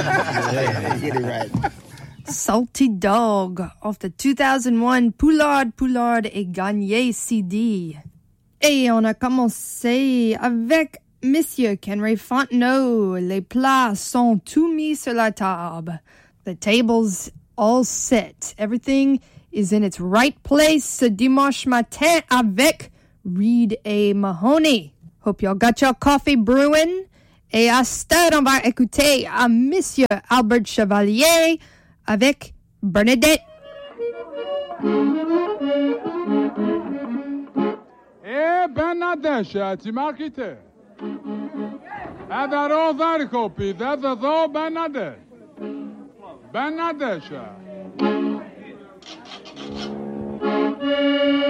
Get it right. Salty Dog off the 2001 Poulard et Gagné CD. Et on a commencé avec Monsieur Kenray Fontenot. Les plats sont tout mis sur la table. The table's all set. Everything is in its right place ce dimanche matin avec Reed A. Mahoney. Hope y'all got your coffee brewing. Et à ce stade, on va écouter à Monsieur Albert Chevalier avec Bernadette. Bernadette, tu m'as quitté. هذا روزار كوبي ذا ذو Bernadette. Bernadette.